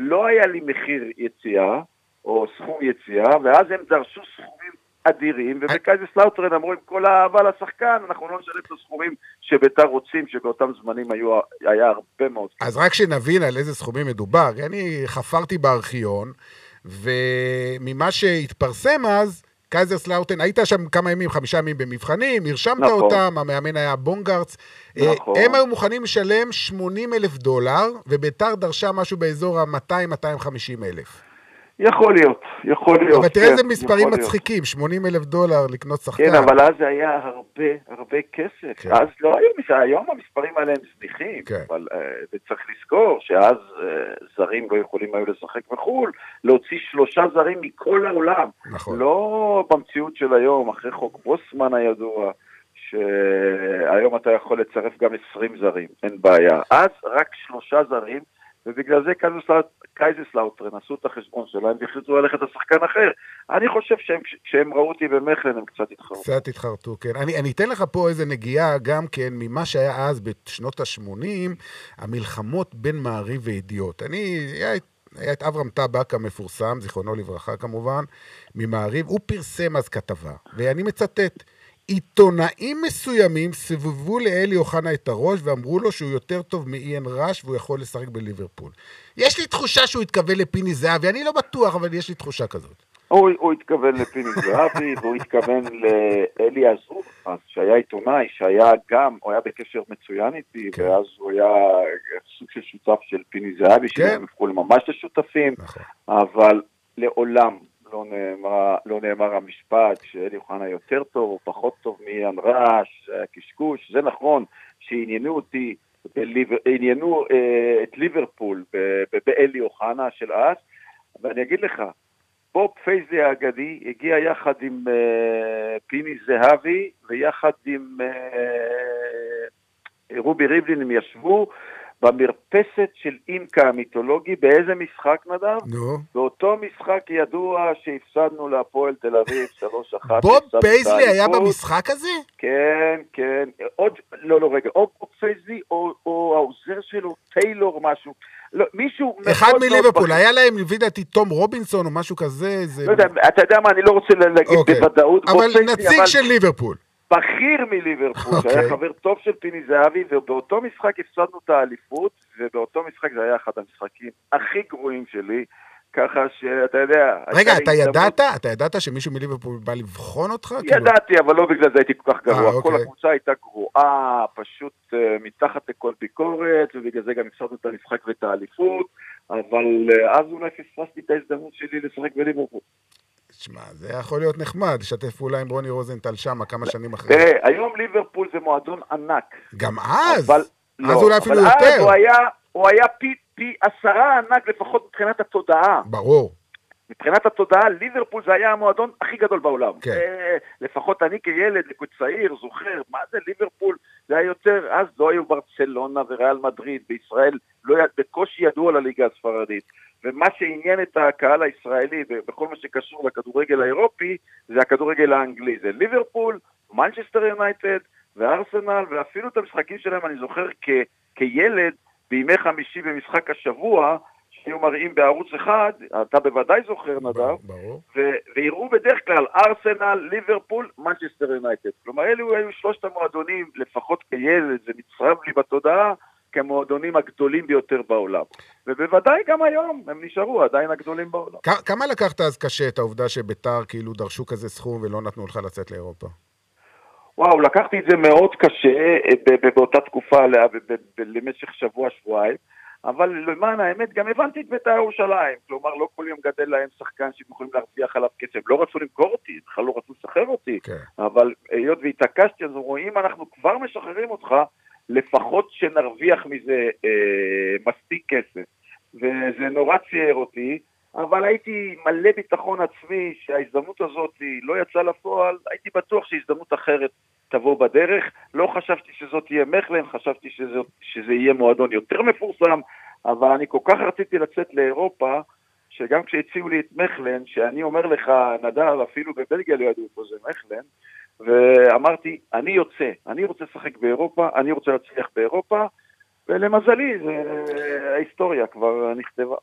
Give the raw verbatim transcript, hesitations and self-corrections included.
לא היה לי מחיר יציאה, או סכום יציאה, ואז הם דרשו סכומים אדירים, ובקייזרסלאוטרן אמרו, עם כל האהבה לשחקן, אנחנו לא נשלם את הסכומים שביתר רוצים, שבאותם זמנים היו, היה הרבה מאוד. אז רק שנבין על איזה סכומים מדובר, אני חפרתי בארכיון, וממה שהתפרסם אז, קייזרסלאוטרן, היית שם כמה ימים, חמישה ימים במבחנים, הרשמת נכון. אותם, המאמן היה בונגרץ, נכון. הם היו מוכנים לשלם שמונים אלף דולר, וביתר דרשה משהו באזור ה-מאתיים עד מאתיים וחמישים אלף. יכול להיות, יכול להיות. אבל תראה איזה מספרים מצחיקים, שמונים אלף דולר לקנות שחקן. כן, אבל אז זה היה הרבה, הרבה כסף. כן. אז לא היום, היום המספרים האלה הם זניחים, כן. אבל uh, צריך לזכור שאז uh, זרים לא יכולים היו לשחק בחול, להוציא שלושה זרים מכל העולם. נכון. לא במציאות של היום, אחרי חוק בוסמן הידוע, שהיום אתה יכול לצרף גם עשרים זרים, אין בעיה. אז רק שלושה זרים, ובגלל זה קייזרסלאוטרן עשו את החשבון שלהם והחליטו ללכת לשחקן אחר. אני חושב שהם, כשהם ראו אותי במכלן הם קצת התחרטו. קצת התחרטו, כן. אני, אני אתן לך פה איזה נגיעה גם כן ממה שהיה אז בשנות ה-שמונים, המלחמות בין מעריב וידיעות. אני, היה, היה את אברהם טבק המפורסם, זיכרונו לברכה כמובן, ממעריב, הוא פרסם אז כתבה, ואני מצטט, עיתונאים מסוימים סבבו לאלי אוחנה את הראש ואמרו לו שהוא יותר טוב מאיין ראש והוא יכול לשחק בליברפול. יש לי תחושה שהוא התכוון לפיני זהבי, אני לא בטוח, אבל יש לי תחושה כזאת. הוא, הוא התכוון לפיני זהבי, והוא התכוון לאלי עזור, שהיה עיתונאי, שהיה גם, הוא היה בקשר מצוין איתי, כן. ואז הוא היה סוג של שותף של פיני זהבי, כן. שהם הפכו לממש לשותפים, נכון. אבל לעולם, לא נאמר, לא נאמר המשפט שאלי אוחנה יותר טוב או פחות טוב מאיין ראש, קשקוש, זה נכון שעניינו אותי, עניינו אה, את ליברפול באלי אוחנה של אז, ואני אגיד לך, בוב פייזי האגדי הגיע יחד עם אה, פיני זהבי ויחד עם אה, רובי ריבלין, הם ישבו במרפסת של אימקה המיתולוגי, באיזה משחק נדב? נו. באותו משחק ידוע שהפסדנו להפועל תל אביב, שלוש אחת. בוב פייזלי היה במשחק הזה? כן, כן. עוד, לא, לא, רגע, או בוב פייזלי, או, או העוזר שלו, טיילור, משהו. לא, מישהו... אחד מליברפול, היה להם, לדעתי, תום רובינסון או משהו כזה. לא יודע, אתה יודע מה, אני לא רוצה להגיד בוודאות. אבל נציג של ליברפול. בכיר מליברפול, okay. שהיה חבר טוב של פיני זהבי, ובאותו משחק הפסדנו את האליפות, ובאותו משחק זה היה אחד המשחקים הכי גרועים שלי, ככה שאתה יודע... רגע, אתה ידעת? אתה ידעת שמישהו מליברפול בא לבחון אותך? ידעתי, אבל לא בגלל זה הייתי כל כך גרוע. כל הקבוצה הייתה גרועה, פשוט uh, מתחת לכל ביקורת, ובגלל זה גם הפסדנו את המשחק ואת האליפות, אבל uh, אז אולי פספסתי את ההזדמנות שלי לשחק בליברפול. תשמע, זה יכול להיות נחמד, לשתף פעולה עם רוני רוזנטל שם כמה שנים אחרי. היום ליברפול זה מועדון ענק. גם אז? אז אולי אפילו יותר. אבל אז הוא היה פי עשרה ענק לפחות מבחינת התודעה. ברור. מבחינת התודעה, ליברפול זה היה המועדון הכי גדול בעולם. לפחות אני כילד, כצעיר, זוכר, מה זה ליברפול? זה היה יותר, אז לא היו ברצלונה וריאל מדריד, בישראל בקושי ידעו על הליגה הספרדית. ומה שעניין את הקהל הישראלי, בכל מה שקשור לכדורגל האירופי, זה הכדורגל האנגלי. זה ליברפול, מנצ'סטר יונייטד, וארסנל, ואפילו את המשחקים שלהם אני זוכר כ- כילד, בימי חמישי במשחק השבוע, שהיו מראים בערוץ אחד, אתה בוודאי זוכר נדב, ו- ויראו בדרך כלל ארסנל, ליברפול, מנצ'סטר יונייטד. כלומר, אלו היו שלושת המועדונים, לפחות כילד, זה נצרב לי בתודעה, כמועדונים הגדולים ביותר בעולם. ובוודאי גם היום הם נשארו עדיין הגדולים בעולם. כמה לקחת אז קשה את העובדה שביתר כאילו דרשו כזה סכום ולא נתנו לך לצאת לאירופה? וואו, לקחתי את זה מאוד קשה באותה תקופה למשך שבוע, שבועיים, אבל למען האמת גם הבנתי את ביתר ירושלים, כלומר לא כל יום גדל להם שחקן שיכולים להרוויח עליו כסף, לא רצו למכור אותי, בכלל לא רצו לשחרר אותי, okay. אבל היות והתעקשתי, אז רואים אנחנו כבר משחררים אותך, לפחות שנרוויח מזה אה, מספיק כסף, וזה נורא צייר אותי, אבל הייתי מלא ביטחון עצמי שההזדמנות הזאת לא יצאה לפועל, הייתי בטוח שהזדמנות אחרת תבוא בדרך, לא חשבתי שזאת תהיה מחלן, חשבתי שזה, שזה יהיה מועדון יותר מפורסם, אבל אני כל כך רציתי לצאת לאירופה, שגם כשהציעו לי את מחלן, שאני אומר לך, נדב, אפילו בבלגיה לא ידעו פה זה מחלן, ואמרתי, אני יוצא, אני רוצה לשחק באירופה, אני רוצה להצליח באירופה, ולמזלי, זה, ההיסטוריה כבר נכתבה.